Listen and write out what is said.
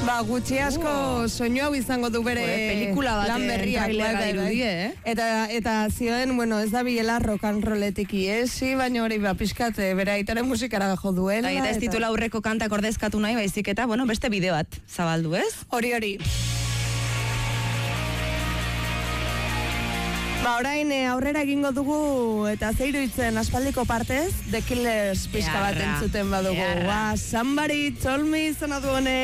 Gutxi asko soinu hau izango du bere pelikula bat lan berriak dirudie, Eta zioen, ez da biela rock and rolletik iesi, baina hori pixkat bere aitaren musikara jo duela. Eta ez ditula aurreko kantak ordezkatu nahi, baizik eta, beste bideo bat zabaldu, ez? Hori. Orain aurrera egingo dugu eta zeiru itzen aspaldiko partez The Killers pixka bat entzuten badugu. Somebody told me izan adu honek.